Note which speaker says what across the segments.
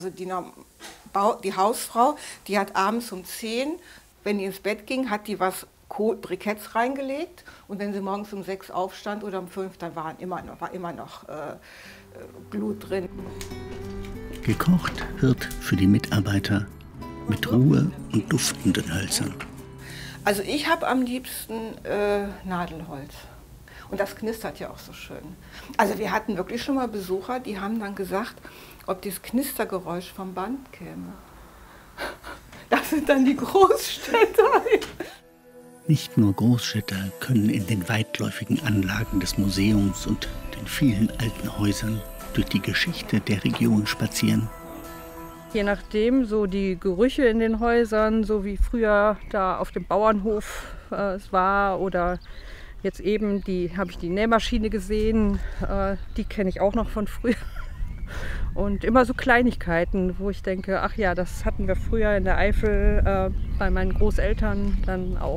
Speaker 1: Also die Hausfrau, die hat abends um 10, wenn die ins Bett ging, hat die was Briketts reingelegt. Und wenn sie morgens um 6 aufstand oder um 5, dann war immer noch Blut drin.
Speaker 2: Gekocht wird für die Mitarbeiter mit Ruhe und duftenden Hölzern.
Speaker 1: Also ich habe am liebsten Nadelholz. Und das knistert ja auch so schön. Also wir hatten wirklich schon mal Besucher, die haben dann gesagt, ob das Knistergeräusch vom Band käme. Das sind dann die Großstädter.
Speaker 2: Nicht nur Großstädter können in den weitläufigen Anlagen des Museums und den vielen alten Häusern durch die Geschichte der Region spazieren.
Speaker 3: Je nachdem, so die Gerüche in den Häusern, so wie früher da auf dem Bauernhof es war, oder jetzt eben habe ich die Nähmaschine gesehen, die kenne ich auch noch von früher. Und immer so Kleinigkeiten, wo ich denke, ach ja, das hatten wir früher in der Eifel bei meinen Großeltern dann auch.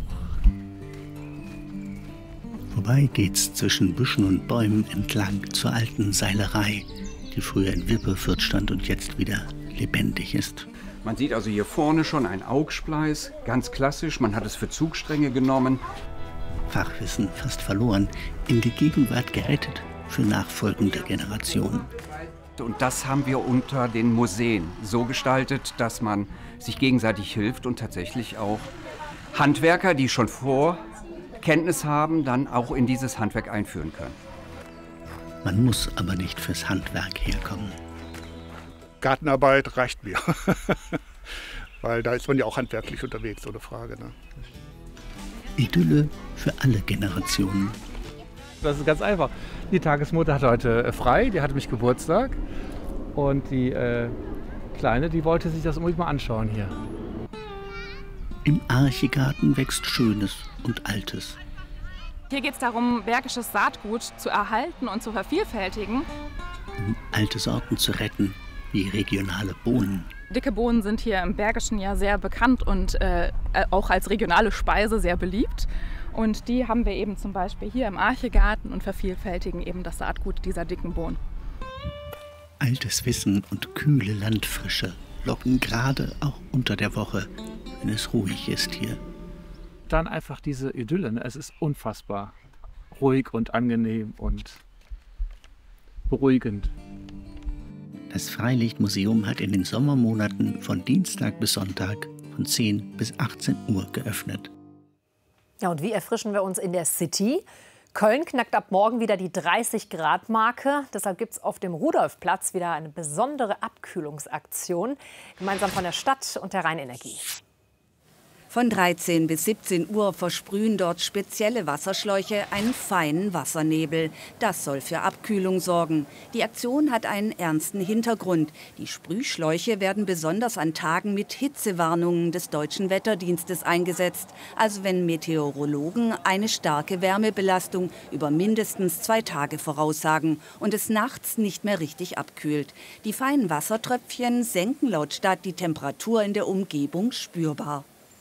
Speaker 2: Vorbei geht's zwischen Büschen und Bäumen entlang zur alten Seilerei, die früher in Wipperfürth stand und jetzt wieder lebendig ist.
Speaker 4: Man sieht also hier vorne schon ein Augspleiß, ganz klassisch, man hat es für Zugstränge genommen.
Speaker 2: Fachwissen fast verloren, in die Gegenwart gerettet für nachfolgende Generationen.
Speaker 4: Und das haben wir unter den Museen so gestaltet, dass man sich gegenseitig hilft und tatsächlich auch Handwerker, die schon Vorkenntnis haben, dann auch in dieses Handwerk einführen können.
Speaker 2: Man muss aber nicht fürs Handwerk herkommen.
Speaker 5: Gartenarbeit reicht mir, weil da ist man ja auch handwerklich unterwegs, ohne Frage. Ne?
Speaker 2: Idylle für alle Generationen.
Speaker 6: Das ist ganz einfach. Die Tagesmutter hat heute frei, die hatte mich Geburtstag. Und die Kleine, die wollte sich das unbedingt mal anschauen hier.
Speaker 2: Im Archegarten wächst Schönes und Altes.
Speaker 7: Hier geht es darum, bergisches Saatgut zu erhalten und zu vervielfältigen.
Speaker 2: Um alte Sorten zu retten, wie regionale Bohnen.
Speaker 7: Dicke Bohnen sind hier im Bergischen ja sehr bekannt und auch als regionale Speise sehr beliebt. Und die haben wir eben zum Beispiel hier im Archegarten und vervielfältigen eben das Saatgut dieser dicken Bohnen.
Speaker 2: Altes Wissen und kühle Landfrische locken gerade auch unter der Woche, wenn es ruhig ist hier.
Speaker 6: Dann einfach diese Idylle, ne? Es ist unfassbar ruhig und angenehm und beruhigend.
Speaker 2: Das Freilichtmuseum hat in den Sommermonaten von Dienstag bis Sonntag von 10 bis 18 Uhr geöffnet.
Speaker 8: Ja, und wie erfrischen wir uns in der City? Köln knackt ab morgen wieder die 30-Grad-Marke. Deshalb gibt es auf dem Rudolfplatz wieder eine besondere Abkühlungsaktion, gemeinsam von der Stadt und der Rheinenergie.
Speaker 9: Von 13 bis 17 Uhr versprühen dort spezielle Wasserschläuche einen feinen Wassernebel. Das soll für Abkühlung sorgen. Die Aktion hat einen ernsten Hintergrund. Die Sprühschläuche werden besonders an Tagen mit Hitzewarnungen des Deutschen Wetterdienstes eingesetzt. Also wenn Meteorologen eine starke Wärmebelastung über mindestens 2 Tage voraussagen und es nachts nicht mehr richtig abkühlt. Die feinen Wassertröpfchen senken laut Stadt die Temperatur in der Umgebung spürbar.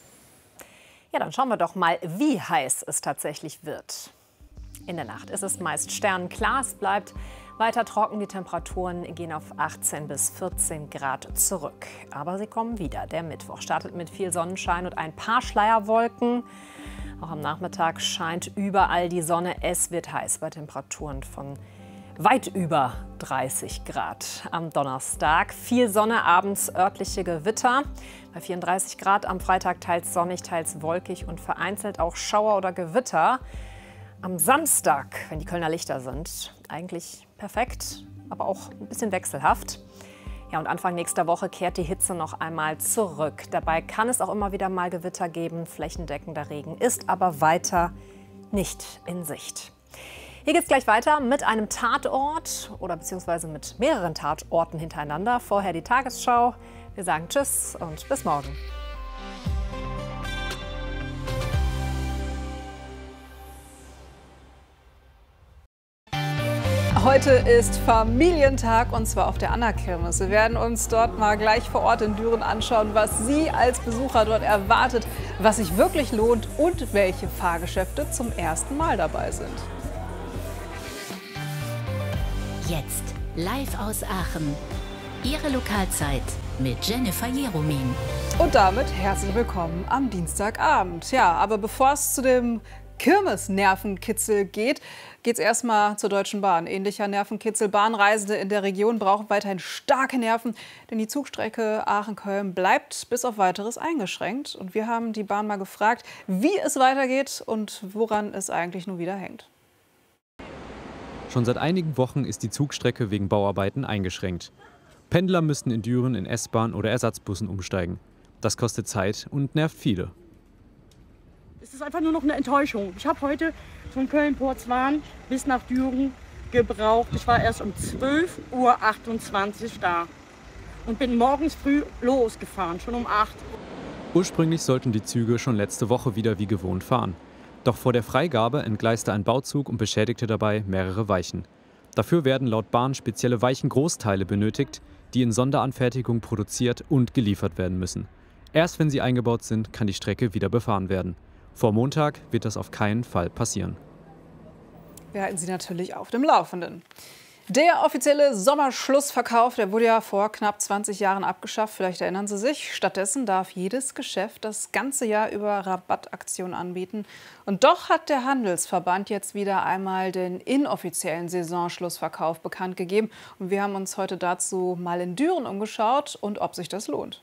Speaker 8: Ja, dann schauen wir doch mal, wie heiß es tatsächlich wird. In der Nacht ist es meist sternenklar, es bleibt weiter trocken. Die Temperaturen gehen auf 18 bis 14 Grad zurück. Aber sie kommen wieder. Der Mittwoch startet mit viel Sonnenschein und ein paar Schleierwolken. Auch am Nachmittag scheint überall die Sonne. Es wird heiß bei Temperaturen von weit über 30 Grad. Am Donnerstag viel Sonne, abends örtliche Gewitter. Bei 34 Grad am Freitag teils sonnig, teils wolkig und vereinzelt auch Schauer oder Gewitter. Am Samstag, wenn die Kölner Lichter sind, eigentlich perfekt, aber auch ein bisschen wechselhaft. Ja, und Anfang nächster Woche kehrt die Hitze noch einmal zurück. Dabei kann es auch immer wieder mal Gewitter geben. Flächendeckender Regen ist aber weiter nicht in Sicht. Hier geht es gleich weiter mit einem Tatort oder beziehungsweise mit mehreren Tatorten hintereinander. Vorher die Tagesschau. Wir sagen Tschüss und bis morgen.
Speaker 10: Heute ist Familientag und zwar auf der Anna-Kirmes. Wir werden uns dort mal gleich vor Ort in Düren anschauen, was Sie als Besucher dort erwartet, was sich wirklich lohnt und welche Fahrgeschäfte zum ersten Mal dabei sind.
Speaker 11: Jetzt live aus Aachen. Ihre Lokalzeit mit Jennifer Jeromin.
Speaker 10: Und damit herzlich willkommen am Dienstagabend. Ja, aber bevor es zu dem Kirmes-Nervenkitzel geht es erstmal zur Deutschen Bahn. Ähnlicher Nervenkitzel. Bahnreisende in der Region brauchen weiterhin starke Nerven, denn die Zugstrecke Aachen-Köln bleibt bis auf Weiteres eingeschränkt. Und wir haben die Bahn mal gefragt, wie es weitergeht und woran es eigentlich nun wieder hängt.
Speaker 12: Schon seit einigen Wochen ist die Zugstrecke wegen Bauarbeiten eingeschränkt. Pendler müssten in Düren in S-Bahn oder Ersatzbussen umsteigen. Das kostet Zeit und nervt viele.
Speaker 13: Es ist einfach nur noch eine Enttäuschung. Ich habe heute von Köln-Portswan bis nach Düren gebraucht. Ich war erst um 12:28 Uhr da und bin morgens früh losgefahren, schon um 8 Uhr.
Speaker 12: Ursprünglich sollten die Züge schon letzte Woche wieder wie gewohnt fahren. Doch vor der Freigabe entgleiste ein Bauzug und beschädigte dabei mehrere Weichen. Dafür werden laut Bahn spezielle Weichengroßteile benötigt, die in Sonderanfertigung produziert und geliefert werden müssen. Erst wenn sie eingebaut sind, kann die Strecke wieder befahren werden. Vor Montag wird das auf keinen Fall passieren.
Speaker 10: Wir halten Sie natürlich auf dem Laufenden. Der offizielle Sommerschlussverkauf, der wurde ja vor knapp 20 Jahren abgeschafft. Vielleicht erinnern Sie sich. Stattdessen darf jedes Geschäft das ganze Jahr über Rabattaktionen anbieten. Und doch hat der Handelsverband jetzt wieder einmal den inoffiziellen Saisonschlussverkauf bekannt gegeben. Und wir haben uns heute dazu mal in Düren umgeschaut und ob sich das lohnt.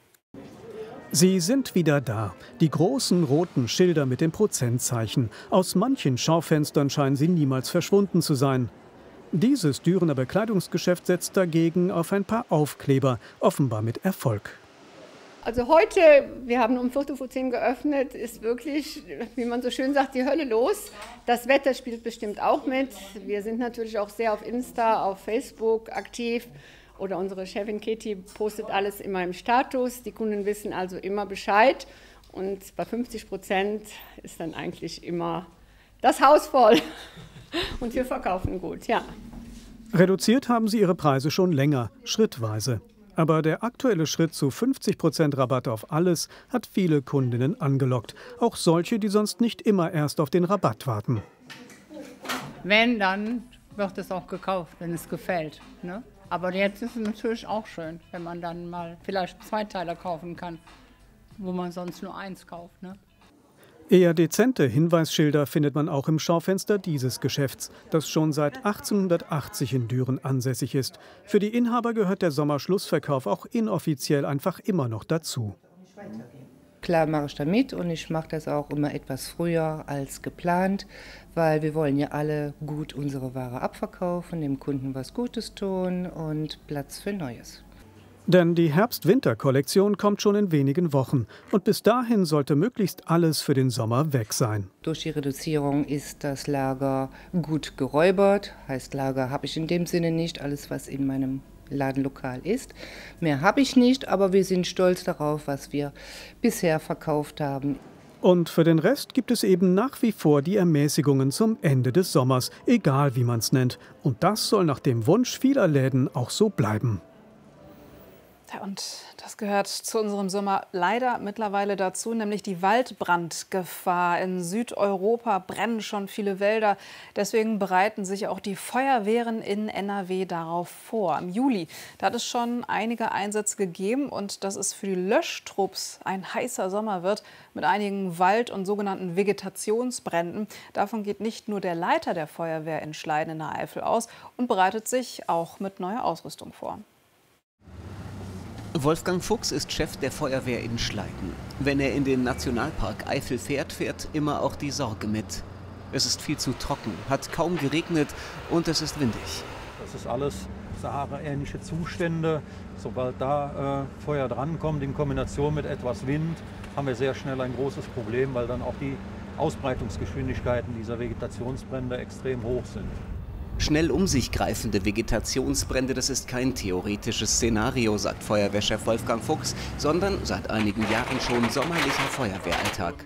Speaker 14: Sie sind wieder da. Die großen roten Schilder mit dem Prozentzeichen. Aus manchen Schaufenstern scheinen sie niemals verschwunden zu sein. Dieses Dürener Bekleidungsgeschäft setzt dagegen auf ein paar Aufkleber, offenbar mit Erfolg.
Speaker 15: Also heute, wir haben um 10:15 geöffnet, ist wirklich, wie man so schön sagt, die Hölle los. Das Wetter spielt bestimmt auch mit. Wir sind natürlich auch sehr auf Insta, auf Facebook aktiv. Oder unsere Chefin Katie postet alles immer im Status. Die Kunden wissen also immer Bescheid. Und bei 50% ist dann eigentlich immer das Haus voll. Und wir verkaufen gut, ja.
Speaker 14: Reduziert haben sie ihre Preise schon länger, schrittweise. Aber der aktuelle Schritt zu 50% Rabatt auf alles hat viele Kundinnen angelockt. Auch solche, die sonst nicht immer erst auf den Rabatt warten.
Speaker 16: Wenn, dann wird es auch gekauft, wenn es gefällt, ne? Aber jetzt ist es natürlich auch schön, wenn man dann mal vielleicht 2 Teile kaufen kann, wo man sonst nur 1 kauft, ne?
Speaker 14: Eher dezente Hinweisschilder findet man auch im Schaufenster dieses Geschäfts, das schon seit 1880 in Düren ansässig ist. Für die Inhaber gehört der Sommerschlussverkauf auch inoffiziell einfach immer noch dazu.
Speaker 17: Klar mache ich da mit und ich mache das auch immer etwas früher als geplant, weil wir wollen ja alle gut unsere Ware abverkaufen, dem Kunden was Gutes tun und Platz für Neues.
Speaker 14: Denn die Herbst-Winter-Kollektion kommt schon in wenigen Wochen. Und bis dahin sollte möglichst alles für den Sommer weg sein.
Speaker 17: Durch die Reduzierung ist das Lager gut geräubert. Heißt, Lager habe ich in dem Sinne nicht, alles was in meinem Ladenlokal ist. Mehr habe ich nicht, aber wir sind stolz darauf, was wir bisher verkauft haben.
Speaker 14: Und für den Rest gibt es eben nach wie vor die Ermäßigungen zum Ende des Sommers, egal wie man es nennt. Und das soll nach dem Wunsch vieler Läden auch so bleiben.
Speaker 10: Ja, und das gehört zu unserem Sommer leider mittlerweile dazu, nämlich die Waldbrandgefahr. In Südeuropa brennen schon viele Wälder. Deswegen bereiten sich auch die Feuerwehren in NRW darauf vor. Im Juli, da hat es schon einige Einsätze gegeben und dass es für die Löschtrupps ein heißer Sommer wird mit einigen Wald- und sogenannten Vegetationsbränden. Davon geht nicht nur der Leiter der Feuerwehr in Schleiden in der Eifel aus und bereitet sich auch mit neuer Ausrüstung vor.
Speaker 18: Wolfgang Fuchs ist Chef der Feuerwehr in Schleiden. Wenn er in den Nationalpark Eifel fährt, fährt immer auch die Sorge mit. Es ist viel zu trocken, hat kaum geregnet und es ist windig.
Speaker 19: Das ist alles Sahara-ähnliche Zustände. Sobald da Feuer drankommt, in Kombination mit etwas Wind, haben wir sehr schnell ein großes Problem, weil dann auch die Ausbreitungsgeschwindigkeiten dieser Vegetationsbrände extrem hoch sind.
Speaker 18: Schnell um sich greifende Vegetationsbrände, das ist kein theoretisches Szenario, sagt Feuerwehrchef Wolfgang Fuchs, sondern seit einigen Jahren schon sommerlicher Feuerwehralltag.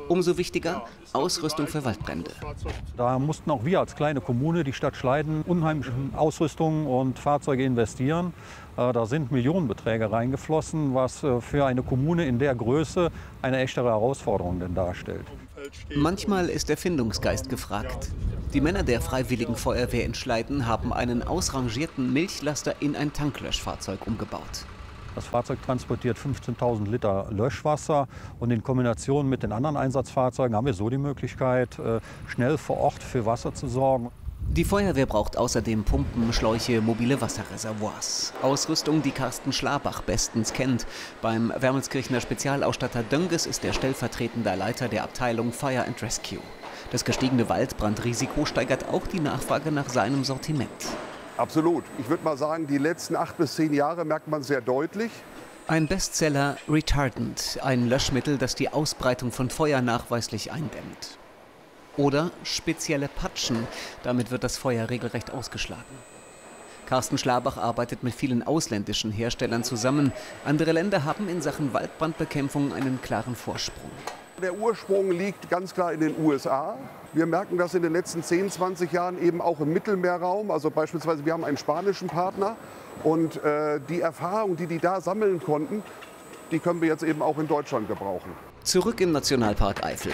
Speaker 18: Umso wichtiger, Ausrüstung für Waldbrände.
Speaker 19: Da mussten auch wir als kleine Kommune, die Stadt Schleiden, unheimlich in Ausrüstung und Fahrzeuge investieren. Da sind Millionenbeträge reingeflossen, was für eine Kommune in der Größe eine echtere Herausforderung denn darstellt.
Speaker 18: Manchmal ist Erfindungsgeist gefragt. Die Männer der Freiwilligen Feuerwehr in Schleiden haben einen ausrangierten Milchlaster in ein Tanklöschfahrzeug umgebaut.
Speaker 19: Das Fahrzeug transportiert 15.000 Liter Löschwasser und in Kombination mit den anderen Einsatzfahrzeugen haben wir so die Möglichkeit, schnell vor Ort für Wasser zu sorgen.
Speaker 18: Die Feuerwehr braucht außerdem Pumpen, Schläuche, mobile Wasserreservoirs. Ausrüstung, die Carsten Schlabach bestens kennt. Beim Wermelskirchener Spezialausstatter Dönges ist er stellvertretender Leiter der Abteilung Fire and Rescue. Das gestiegene Waldbrandrisiko steigert auch die Nachfrage nach seinem Sortiment.
Speaker 20: Absolut. Ich würde mal sagen, die letzten 8 bis 10 Jahre merkt man sehr deutlich.
Speaker 18: Ein Bestseller Retardant, ein Löschmittel, das die Ausbreitung von Feuer nachweislich eindämmt. Oder spezielle Patschen, damit wird das Feuer regelrecht ausgeschlagen. Carsten Schlabach arbeitet mit vielen ausländischen Herstellern zusammen. Andere Länder haben in Sachen Waldbrandbekämpfung einen klaren Vorsprung.
Speaker 20: Der Ursprung liegt ganz klar in den USA. Wir merken das in den letzten 10, 20 Jahren eben auch im Mittelmeerraum. Also beispielsweise, wir haben einen spanischen Partner und die Erfahrung, die da sammeln konnten, die können wir jetzt eben auch in Deutschland gebrauchen.
Speaker 18: Zurück im Nationalpark Eifel.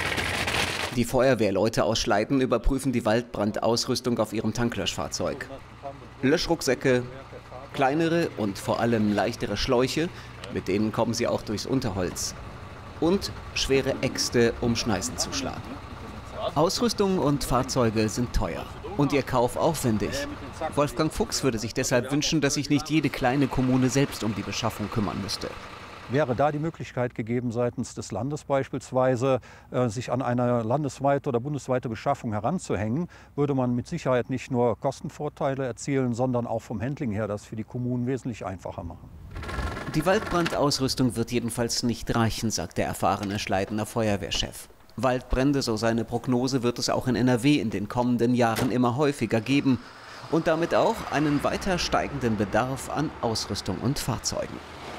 Speaker 18: Die Feuerwehrleute aus Schleiden überprüfen die Waldbrandausrüstung auf ihrem Tanklöschfahrzeug. Löschrucksäcke, kleinere und vor allem leichtere Schläuche, mit denen kommen sie auch durchs Unterholz. Und schwere Äxte, um Schneisen zu schlagen. Ausrüstung und Fahrzeuge sind teuer und ihr Kauf aufwendig. Wolfgang Fuchs würde sich deshalb wünschen, dass sich nicht jede kleine Kommune selbst um die Beschaffung kümmern müsste.
Speaker 19: Wäre da die Möglichkeit gegeben, seitens des Landes beispielsweise, sich an eine landesweite oder bundesweite Beschaffung heranzuhängen, würde man mit Sicherheit nicht nur Kostenvorteile erzielen, sondern auch vom Handling her das für die Kommunen wesentlich einfacher machen.
Speaker 18: Die Waldbrandausrüstung wird jedenfalls nicht reichen, sagt der erfahrene Schleidener Feuerwehrchef. Waldbrände, so seine Prognose, wird es auch in NRW in den kommenden Jahren immer häufiger geben und damit auch einen weiter steigenden Bedarf an Ausrüstung und Fahrzeugen.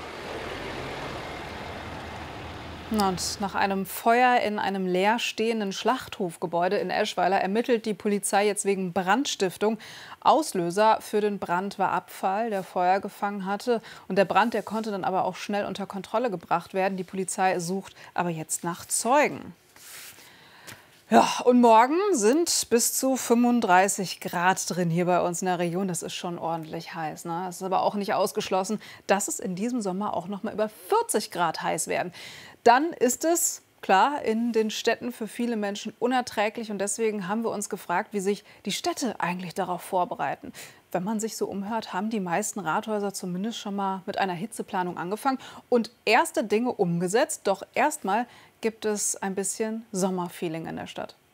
Speaker 10: Und nach einem Feuer in einem leerstehenden Schlachthofgebäude in Eschweiler ermittelt die Polizei jetzt wegen Brandstiftung. Auslöser für den Brand war Abfall, der Feuer gefangen hatte. Und der Brand, der konnte dann aber auch schnell unter Kontrolle gebracht werden. Die Polizei sucht aber jetzt nach Zeugen. Ja, und morgen sind bis zu 35 Grad drin hier bei uns in der Region. Das ist schon ordentlich heiß, ne? Es ist aber auch nicht ausgeschlossen, dass es in diesem Sommer auch noch mal über 40 Grad heiß werden. Dann ist es, klar, in den Städten für viele Menschen unerträglich. Und deswegen haben wir uns gefragt, wie sich die Städte eigentlich darauf vorbereiten. Wenn man sich so umhört, haben die meisten Rathäuser zumindest schon mal mit einer Hitzeplanung angefangen und erste Dinge umgesetzt. Doch erstmal gibt es ein bisschen Sommerfeeling in der Stadt.